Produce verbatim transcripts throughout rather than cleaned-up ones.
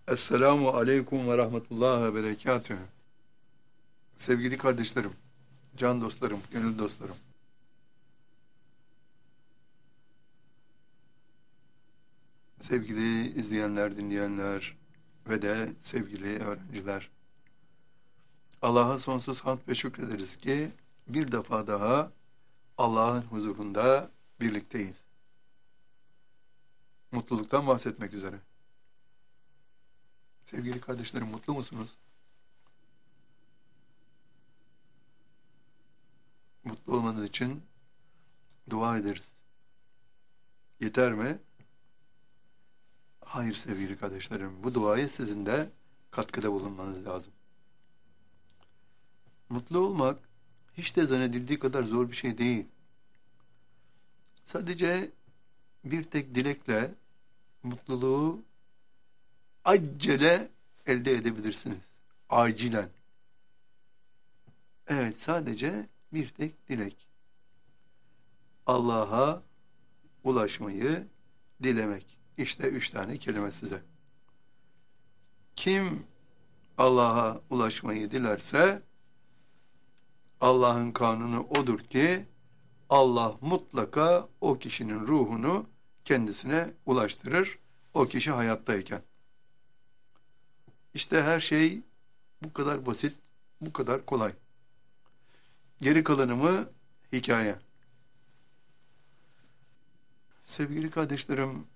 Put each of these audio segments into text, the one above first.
Esselamu aleyküm ve rahmetullah ve berekatühü. Sevgili kardeşlerim, can dostlarım, gönül dostlarım. Sevgili izleyenler, dinleyenler ve de sevgili öğrenciler. Allah'a sonsuz hamd ve şükrederiz ki bir defa daha Allah'ın huzurunda birlikteyiz. Mutluluktan bahsetmek üzere. Sevgili kardeşlerim, mutlu musunuz? Mutlu olmanız için dua ederiz. Yeter mi? Hayır sevgili kardeşlerim, bu duaya sizin de katkıda bulunmanız lazım. Mutlu olmak hiç de zannedildiği kadar zor bir şey değil. Sadece bir tek dilekle mutluluğu acele elde edebilirsiniz. Acilen. Evet, sadece bir tek dilek. Allah'a ulaşmayı dilemek. İşte üç tane kelime size. Kim Allah'a ulaşmayı dilerse Allah'ın kanunu odur ki Allah mutlaka o kişinin ruhunu kendisine ulaştırır. O kişi hayattayken. İşte her şey bu kadar basit, bu kadar kolay. Geri kalanı mı hikaye. Sevgili kardeşlerim,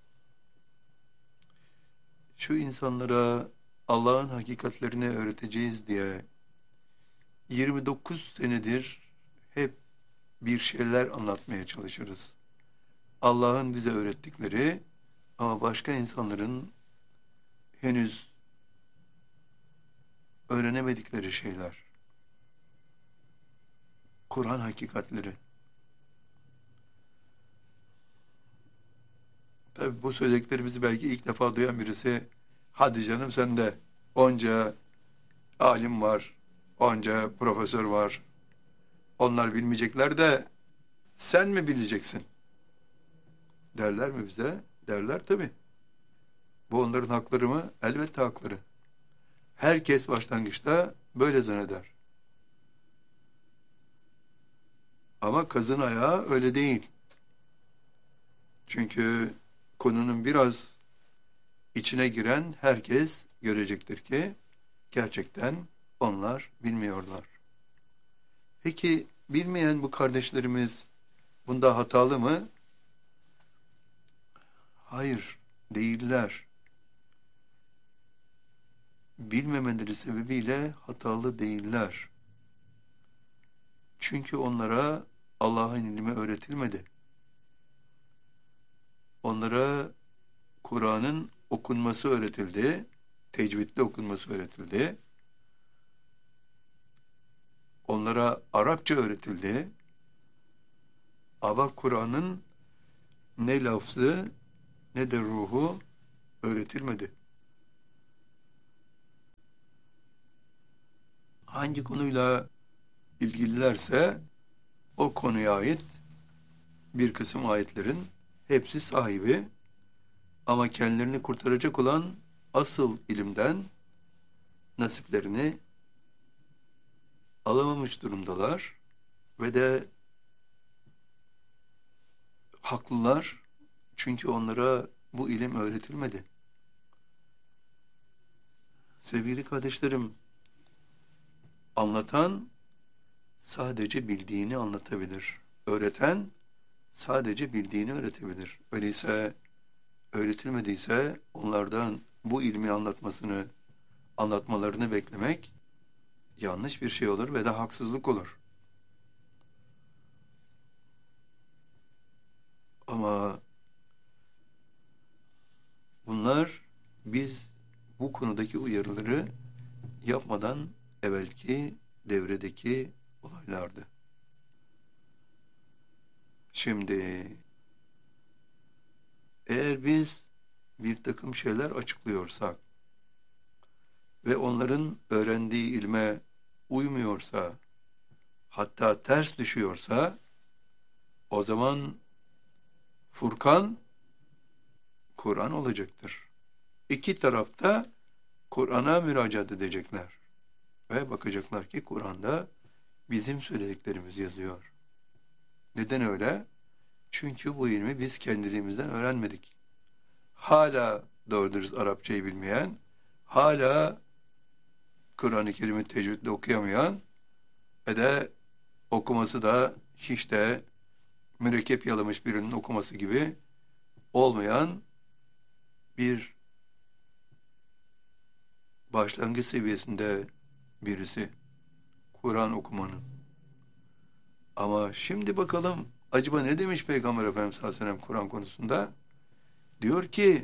şu insanlara Allah'ın hakikatlerini öğreteceğiz diye yirmi dokuz senedir hep bir şeyler anlatmaya çalışırız. Allah'ın bize öğrettikleri ama başka insanların henüz öğrenemedikleri şeyler. Kur'an hakikatleri. Tabi bu söylediklerimizi belki ilk defa duyan birisi, hadi canım sen de onca alim var, onca profesör var, onlar bilmeyecekler de sen mi bileceksin? Derler mi bize? Derler tabi. Bu onların hakları mı? Elbette hakları. Herkes başlangıçta böyle zanneder. Ama kazın ayağı öyle değil. Çünkü konunun biraz içine giren herkes görecektir ki gerçekten onlar bilmiyorlar. Peki bilmeyen bu kardeşlerimiz bunda hatalı mı? Hayır, değiller. Bilmemeleri sebebiyle hatalı değiller. Çünkü onlara Allah'ın ilmi öğretilmedi. Onlara Kur'an'ın okunması öğretildi, tecvidle okunması öğretildi. Onlara Arapça öğretildi. Ama Kur'an'ın ne lafzı ne de ruhu öğretilmedi. Hangi konuyla ilgililerse o konuya ait bir kısım ayetlerin hepsi sahibi ama kendilerini kurtaracak olan asıl ilimden nasiplerini alamamış durumdalar ve de haklılar çünkü onlara bu ilim öğretilmedi. Sevgili kardeşlerim, anlatan sadece bildiğini anlatabilir. Öğreten sadece bildiğini öğretebilir. Öyleyse öğretilmediyse onlardan bu ilmi anlatmasını, anlatmalarını beklemek yanlış bir şey olur ve de haksızlık olur. Ama bunlar biz bu konudaki uyarıları yapmadan evvelki devredeki olaylardı. Şimdi eğer biz bir takım şeyler açıklıyorsak ve onların öğrendiği ilme uymuyorsa, hatta ters düşüyorsa, o zaman Furkan Kur'an olacaktır. İki tarafta Kur'an'a müracaat edecekler. Ve bakacaklar ki Kur'an'da bizim söylediklerimiz yazıyor. Neden öyle? Çünkü bu ilmi biz kendiliğimizden öğrenmedik. Hala doğru dürüst Arapçayı bilmeyen, hala Kur'an-ı Kerim'i tecvidle okuyamayan ve de okuması da hiç de mürekkep yalamış birinin okuması gibi olmayan bir başlangıç seviyesinde birisi Kur'an okumanın. Ama şimdi bakalım acaba ne demiş Peygamber Efendimiz sallallahu aleyhi ve sellem Kur'an konusunda? Diyor ki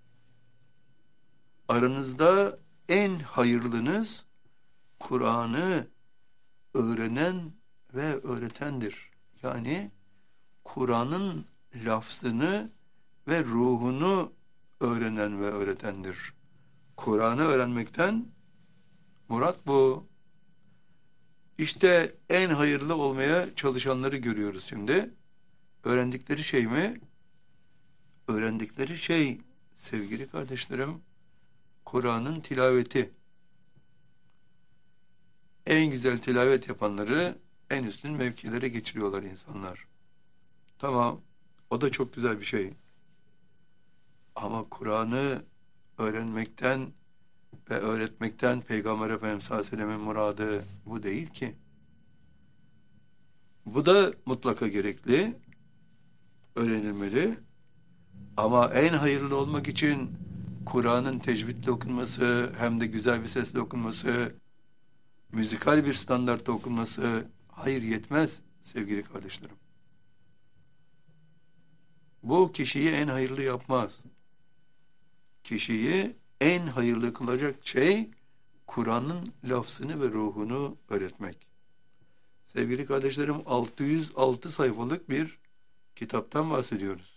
aranızda en hayırlınız Kur'an'ı öğrenen ve öğretendir. Yani Kur'an'ın lafzını ve ruhunu öğrenen ve öğretendir. Kur'an'ı öğrenmekten murat bu. İşte en hayırlı olmaya çalışanları görüyoruz şimdi. Öğrendikleri şey mi? Öğrendikleri şey sevgili kardeşlerim, Kur'an'ın tilaveti. En güzel tilavet yapanları en üstün mevkilere geçiriyorlar insanlar. Tamam, o da çok güzel bir şey. Ama Kur'an'ı öğrenmekten ve öğretmekten Peygamber Efendimiz sallallahu aleyhi ve sellem'in muradı bu değil ki. Bu da mutlaka gerekli, öğrenilmeli. Ama en hayırlı olmak için Kur'an'ın tecvidle okunması, hem de güzel bir sesle okunması, müzikal bir standartta okunması, hayır yetmez sevgili kardeşlerim. Bu kişiyi en hayırlı yapmaz. Kişiyi en hayırlı kılacak şey, Kur'an'ın lafzını ve ruhunu öğretmek. Sevgili kardeşlerim, altı yüz altı sayfalık bir kitaptan bahsediyoruz.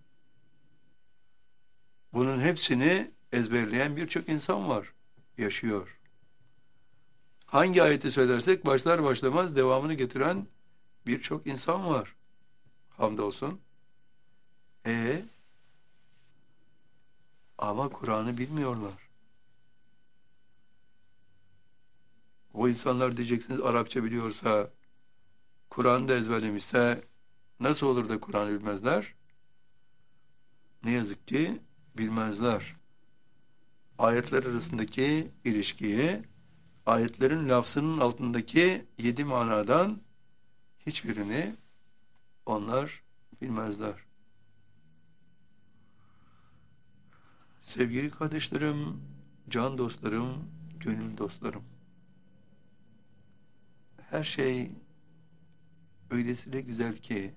Bunun hepsini ezberleyen birçok insan var, yaşıyor. Hangi ayeti söylersek başlar başlamaz devamını getiren birçok insan var. Hamdolsun. E ama Kur'an'ı bilmiyorlar. O insanlar diyeceksiniz Arapça biliyorsa, Kur'an'ı da ezberlemişse nasıl olur da Kur'an'ı bilmezler? Ne yazık ki bilmezler. Ayetler arasındaki ilişkiyi, ayetlerin lafzının altındaki yedi manadan hiçbirini onlar bilmezler. Sevgili kardeşlerim, can dostlarım, gönül dostlarım, her şey öylesine güzel ki,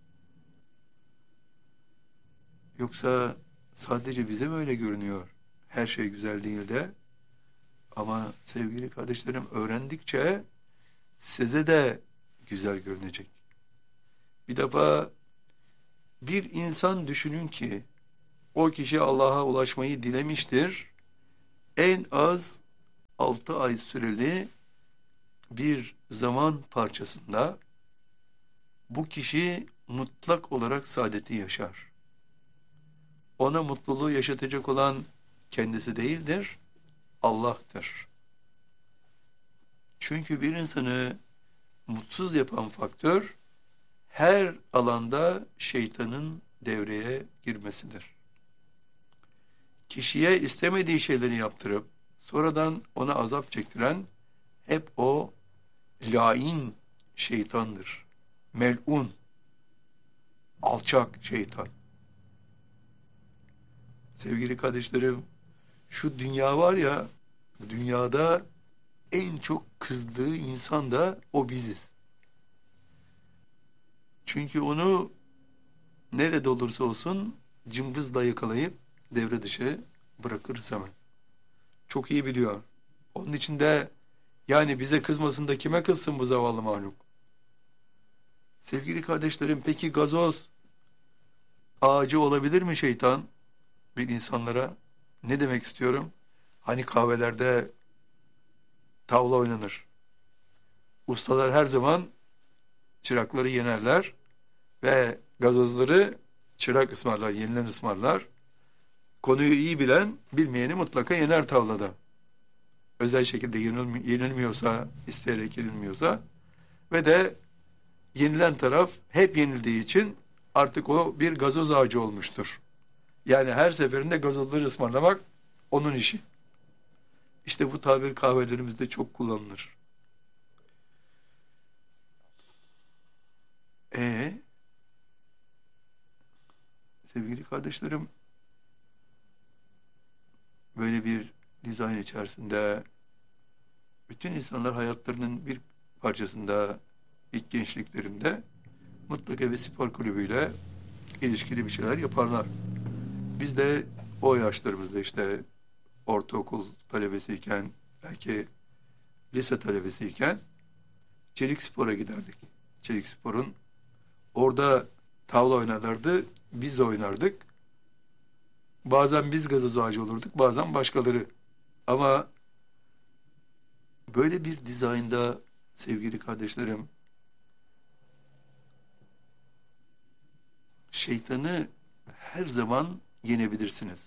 yoksa sadece bize mi öyle görünüyor? Her şey güzel değil de, ama sevgili kardeşlerim, öğrendikçe size de güzel görünecek. Bir defa bir insan düşünün ki o kişi Allah'a ulaşmayı dilemiştir. En az altı ay süreli bir zaman parçasında bu kişi mutlak olarak saadeti yaşar. Ona mutluluğu yaşatacak olan kendisi değildir, Allah'tır. Çünkü bir insanı mutsuz yapan faktör her alanda şeytanın devreye girmesidir. Kişiye istemediği şeyleri yaptırıp sonradan ona azap çektiren hep o lain şeytandır. Mel'un, alçak şeytan. Sevgili kardeşlerim, şu dünya var ya, dünyada en çok kızdığı insan da o biziz. Çünkü onu nerede olursa olsun cımbızla yakalayıp devre dışı bırakırız hemen. Çok iyi biliyor. Onun için de yani bize kızmasın da kime kızsın bu zavallı mahluk? Sevgili kardeşlerim, peki gazoz ağacı olabilir mi şeytan bir insanlara? Ne demek istiyorum? Hani kahvelerde tavla oynanır. Ustalar her zaman çırakları yenerler ve gazozları çırak ısmarlar, yenilen ısmarlar. Konuyu iyi bilen bilmeyeni mutlaka yener tavlada. özel şekilde yenilmi yenilmiyorsa, isteyerek yenilmiyorsa ve de yenilen taraf hep yenildiği için artık o bir gazoz ağacı olmuştur. Yani her seferinde gazozları ısmarlamak onun işi. İşte bu tabir kahvelerimizde çok kullanılır. E sevgili kardeşlerim, böyle bir dizayn içerisinde bütün insanlar hayatlarının bir parçasında, ilk gençliklerinde mutlaka bir spor kulübüyle ilişkili bir şeyler yaparlar. Biz de o yaşlarımızda işte ortaokul talebesiyken, belki lise talebesiyken çelik spora giderdik. Çelik sporun orada tavla oynarlardı, biz de oynardık. Bazen biz gazoz ağacı olurduk, bazen başkaları. Ama böyle bir dizaynda sevgili kardeşlerim, şeytanı her zaman yenebilirsiniz.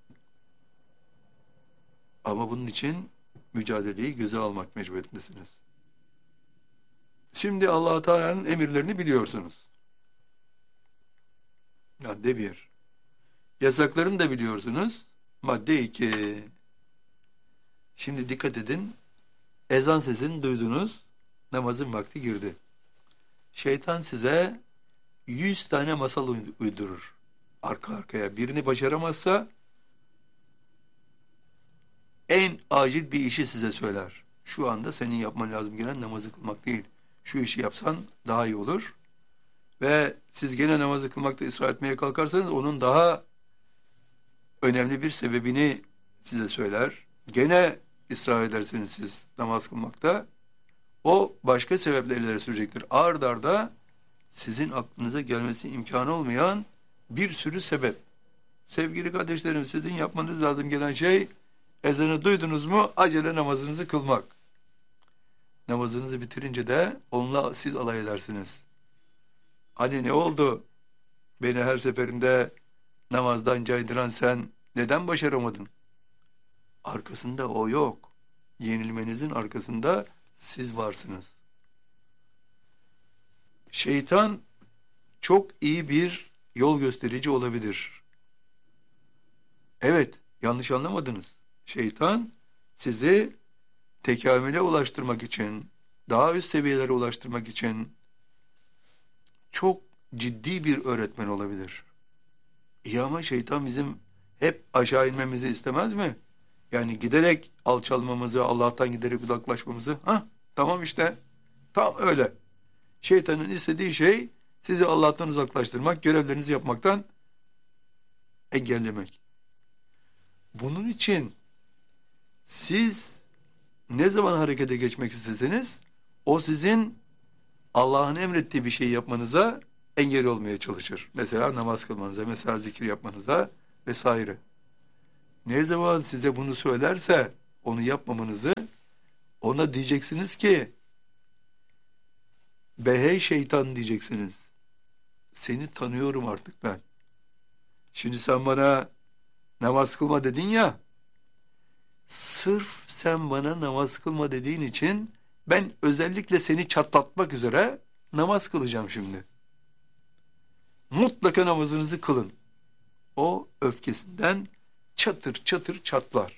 Ama bunun için mücadeleyi göze almak mecburiyetindesiniz. Şimdi Allah-u Teala'nın emirlerini biliyorsunuz. Madde bir. Yasaklarını da biliyorsunuz. Madde iki. Şimdi dikkat edin. Ezan sesini duydunuz. Namazın vakti girdi. Şeytan size yüz tane masal uydurur. Arka arkaya. Birini başaramazsa en acil bir işi size söyler. Şu anda senin yapman lazım gelen namazı kılmak değil. Şu işi yapsan daha iyi olur. Ve siz gene namazı kılmakta ısrar etmeye kalkarsanız onun daha önemli bir sebebini size söyler. Gene ısrar ederseniz siz namaz kılmakta, o başka sebeple ileri sürecektir. Ard arda sizin aklınıza gelmesi imkanı olmayan bir sürü sebep. Sevgili kardeşlerim, sizin yapmanız lazım gelen şey, ezanı duydunuz mu acele namazınızı kılmak. Namazınızı bitirince de onunla siz alay edersiniz. Hani ne oldu? Beni her seferinde namazdan caydıran sen neden başaramadın? Arkasında o yok. Yenilmenizin arkasında siz varsınız. Şeytan çok iyi bir yol gösterici olabilir. Evet, yanlış anlamadınız. Şeytan sizi tekamüle ulaştırmak için, daha üst seviyelere ulaştırmak için çok ciddi bir öğretmen olabilir. İyi ama şeytan bizim hep aşağı inmemizi istemez mi? Yani giderek alçalmamızı, Allah'tan giderek uzaklaşmamızı. Ha, tamam işte. Tam öyle. Şeytanın istediği şey sizi Allah'tan uzaklaştırmak, görevlerinizi yapmaktan engellemek. Bunun için siz ne zaman harekete geçmek isteseniz o sizin Allah'ın emrettiği bir şey yapmanıza engel olmaya çalışır. Mesela namaz kılmanıza, mesela zikir yapmanıza vesaire. Ne zaman size bunu söylerse onu yapmamanızı, ona diyeceksiniz ki be hey şeytan diyeceksiniz. Seni tanıyorum artık ben. Şimdi sen bana namaz kılma dedin ya, sırf sen bana namaz kılma dediğin için ben özellikle seni çatlatmak üzere namaz kılacağım şimdi. Mutlaka namazınızı kılın. O öfkesinden çatır çatır çatlar.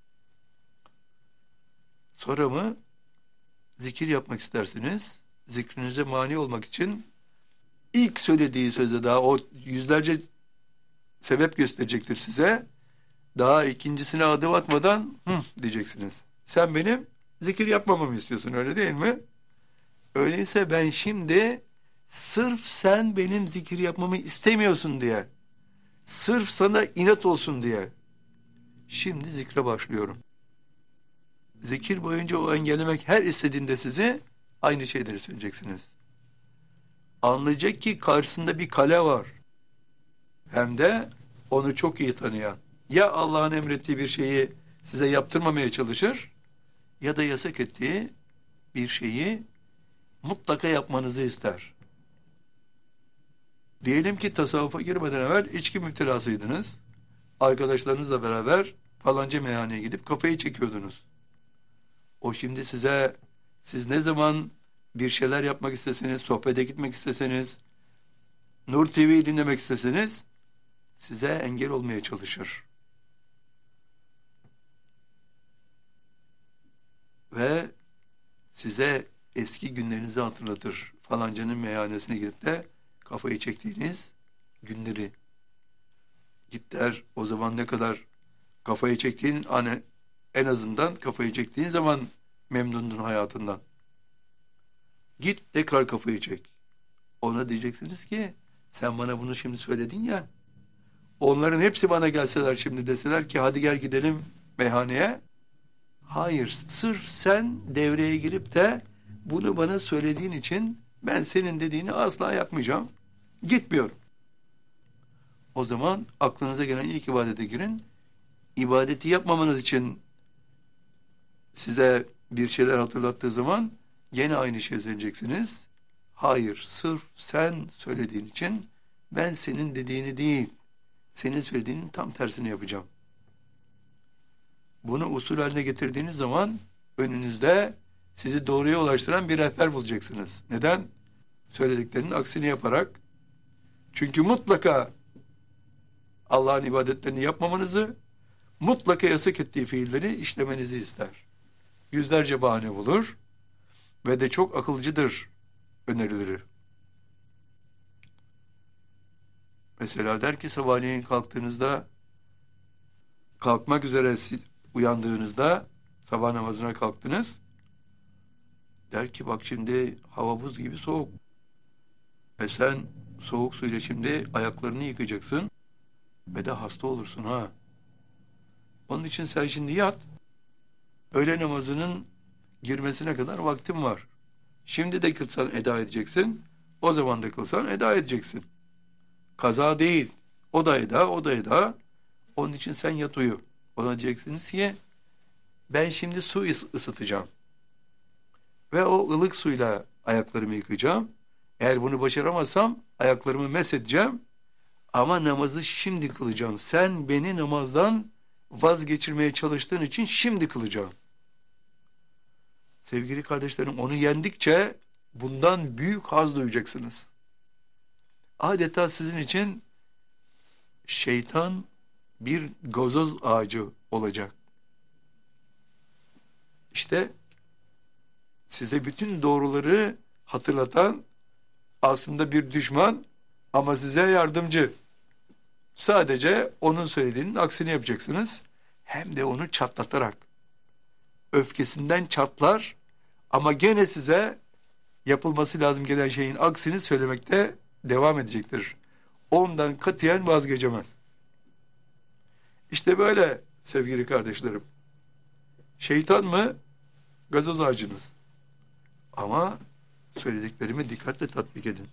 Sonra mı zikir yapmak istersiniz? Zikrinize mani olmak için ilk söylediği sözde daha o yüzlerce sebep gösterecektir size. Daha ikincisine adım atmadan hı diyeceksiniz. Sen benim zikir yapmamamı istiyorsun, öyle değil mi? Öyleyse ben şimdi sırf sen benim zikir yapmamı istemiyorsun diye, sırf sana inat olsun diye şimdi zikre başlıyorum. Zikir boyunca o engellemek her istediğinde size aynı şeyleri söyleyeceksiniz. Anlayacak ki karşısında bir kale var. Hem de onu çok iyi tanıyan. Ya Allah'ın emrettiği bir şeyi size yaptırmamaya çalışır ya da yasak ettiği bir şeyi mutlaka yapmanızı ister. Diyelim ki tasavvufa girmeden evvel içki müptelasıydınız. Arkadaşlarınızla beraber falanca meyhaneye gidip kafayı çekiyordunuz. O şimdi size, siz ne zaman bir şeyler yapmak isteseniz, sohbete gitmek isteseniz, Nur T V'yi dinlemek isteseniz, size engel olmaya çalışır. Ve size eski günlerinizi hatırlatır. Falancanın meyhanesine gidip de kafayı çektiğiniz günleri. Git der, o zaman ne kadar kafayı çektiğin, hani en azından kafayı çektiğin zaman memnundun hayatından. Git tekrar kafayı çek. Ona diyeceksiniz ki, sen bana bunu şimdi söyledin ya, onların hepsi bana gelseler şimdi deseler ki hadi gel gidelim meyhaneye. Hayır, sırf sen devreye girip de bunu bana söylediğin için ben senin dediğini asla yapmayacağım. Gitmiyorum. O zaman aklınıza gelen ilk ibadete girin. İbadeti yapmamanız için size bir şeyler hatırlattığı zaman gene aynı şey söyleyeceksiniz. Hayır, sırf sen söylediğin için ben senin dediğini değil, senin söylediğinin tam tersini yapacağım. Bunu usul haline getirdiğiniz zaman önünüzde sizi doğruya ulaştıran bir rehber bulacaksınız. Neden? Söylediklerinin aksini yaparak. Çünkü mutlaka Allah'ın ibadetlerini yapmamanızı, mutlaka yasak ettiği fiilleri işlemenizi ister. Yüzlerce bahane bulur ve de çok akılcıdır önerileri. Mesela der ki sabahleyin kalktığınızda, kalkmak üzere uyandığınızda, sabah namazına kalktınız, der ki bak şimdi hava buz gibi soğuk. Ve sen soğuk suyla şimdi ayaklarını yıkayacaksın ve de hasta olursun ha. Onun için sen şimdi yat. Öğle namazının girmesine kadar vaktin var. Şimdi de kılsan eda edeceksin. O zaman da kılsan eda edeceksin. Kaza değil. O da eda, o da eda. Onun için sen yat uyu. Ona diyeceksiniz ki ben şimdi su ısıtacağım. Ve o ılık suyla ayaklarımı yıkayacağım. Eğer bunu başaramazsam ayaklarımı mesedeceğim. Ama namazı şimdi kılacağım. Sen beni namazdan vazgeçirmeye çalıştığın için şimdi kılacağım. Sevgili kardeşlerim, onu yendikçe bundan büyük haz duyacaksınız. Adeta sizin için şeytan bir gazoz ağacı olacak. İşte size bütün doğruları hatırlatan aslında bir düşman ama size yardımcı. Sadece onun söylediğinin aksini yapacaksınız. Hem de onu çatlatarak. Öfkesinden çatlar ama gene size yapılması lazım gelen şeyin aksini söylemekte devam edecektir. Ondan katiyen vazgeçemez. İşte böyle sevgili kardeşlerim. Şeytan mı? Gazoz ağacınız. Ama söylediklerimi dikkatle tatbik edin.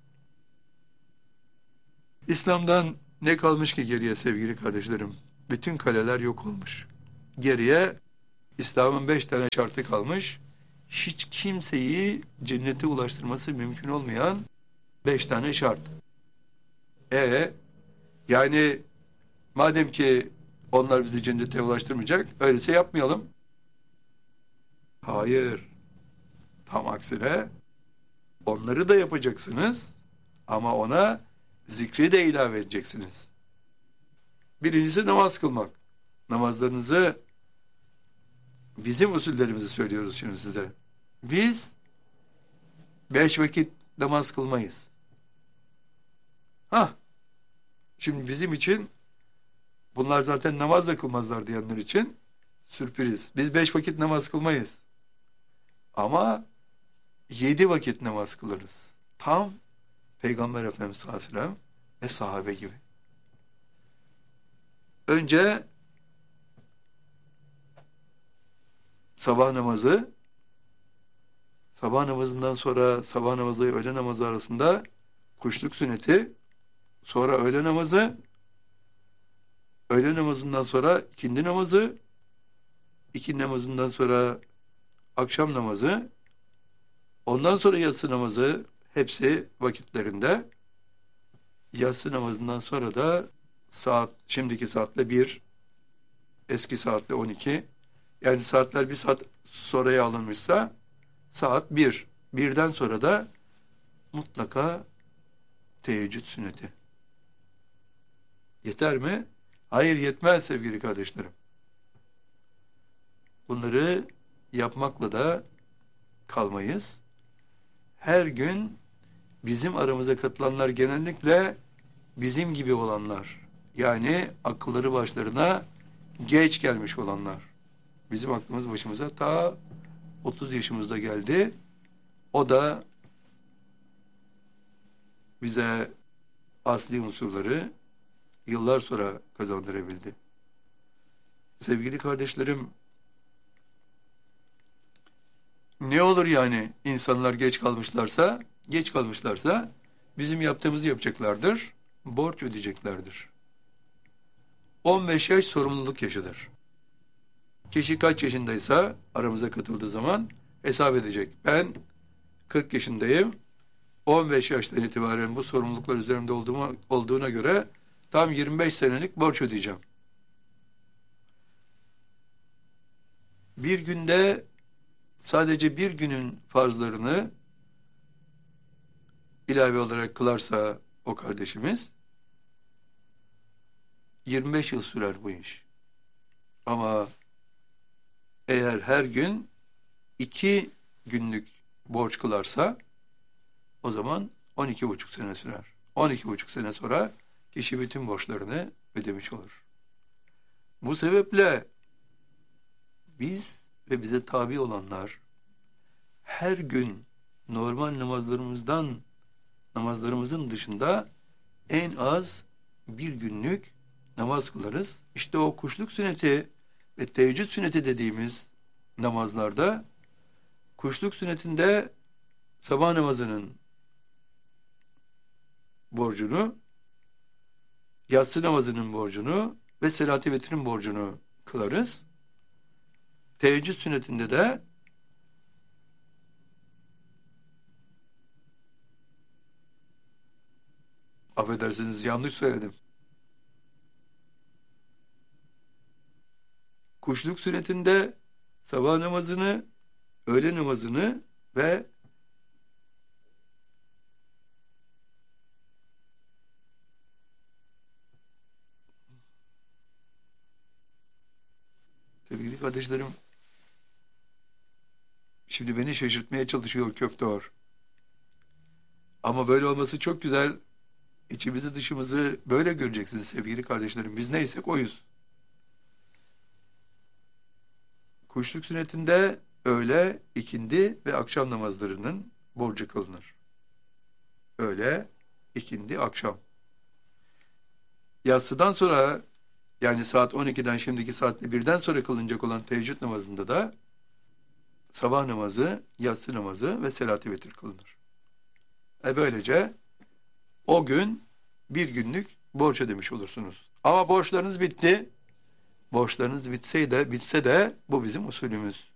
İslam'dan ne kalmış ki geriye sevgili kardeşlerim? Bütün kaleler yok olmuş. Geriye İslam'ın beş tane şartı kalmış. Hiç kimseyi cennete ulaştırması mümkün olmayan beş tane şart. E yani madem ki onlar bizi cennete ulaştırmayacak, öyleyse yapmayalım. Hayır. Tam aksine onları da yapacaksınız ama ona zikri de ilave edeceksiniz. Birincisi namaz kılmak. Namazlarınızı bizim usullerimizi söylüyoruz şimdi size. Biz beş vakit namaz kılmayız. Hah. Şimdi bizim için bunlar zaten namaz da kılmazlar diyenler için sürpriz. Biz beş vakit namaz kılmayız. Ama yedi vakit namaz kılarız. Tam Peygamber Efendimiz sallallahu aleyhi ve sellem ve sahabe gibi. Önce sabah namazı, sabah namazından sonra sabah namazı ile öğle namazı arasında kuşluk sünneti, sonra öğle namazı, öğle namazından sonra ikindi namazı, ikindi namazından sonra akşam namazı, ondan sonra yatsı namazı, hepsi vakitlerinde. Yatsı namazından sonra da saat, şimdiki saatle bir, eski saatle on iki, Yani saatler bir saat sonraya alınmışsa saat bir. Birden sonra da mutlaka teheccüd sünneti. Yeter mi? Hayır, yetmez sevgili kardeşlerim. Bunları yapmakla da kalmayız. Her gün bizim aramıza katılanlar genellikle bizim gibi olanlar. Yani akılları başlarına geç gelmiş olanlar. Bizim aklımız başımıza ta otuz yaşımızda geldi. O da bize asli unsurları yıllar sonra kazandırabildi. Sevgili kardeşlerim, ne olur yani insanlar geç kalmışlarsa, geç kalmışlarsa bizim yaptığımızı yapacaklardır, borç ödeyeceklerdir. on beş yaş sorumluluk yaşıdır. Kişi kaç yaşındaysa aramıza katıldığı zaman hesap edecek. Ben kırk yaşındayım, on beş yaştan itibaren bu sorumluluklar üzerimde olduğuma, olduğuna göre tam yirmi beş senelik borç ödeyeceğim. Bir günde sadece bir günün farzlarını ilave olarak kılarsa o kardeşimiz, yirmi beş yıl sürer bu iş. Ama eğer her gün iki günlük borç kılarsa o zaman on iki buçuk sene sürer. on iki buçuk sene sonra kişi bütün borçlarını ödemiş olur. Bu sebeple biz ve bize tabi olanlar her gün normal namazlarımızdan namazlarımızın dışında en az bir günlük namaz kılarız. İşte o kuşluk sünneti ve teheccüd sünneti dediğimiz namazlarda, kuşluk sünnetinde sabah namazının borcunu, yatsı namazının borcunu ve selat-ı vetrin borcunu kılarız. Teheccüd sünnetinde de affedersiniz, yanlış söyledim. Kuşluk sünnetinde sabah namazını, öğle namazını ve sevgili kardeşlerim, şimdi beni şaşırtmaya çalışıyor Köfteor. Ama böyle olması çok güzel. İçimizi dışımızı böyle göreceksiniz sevgili kardeşlerim. Biz neysek oyuz. Kuşluk sünnetinde öğle, ikindi ve akşam namazlarının borcu kılınır. Öğle, ikindi, akşam. Yatsıdan sonra, yani saat on ikiden şimdiki saatte birden sonra kılınacak olan teheccüd namazında da sabah namazı, yatsı namazı ve selat-ı vetir kılınır. E böylece o gün bir günlük borç ödemiş olursunuz. Ama borçlarınız bitti. Borçlarınız bitseydi, bitse de bu bizim usulümüz.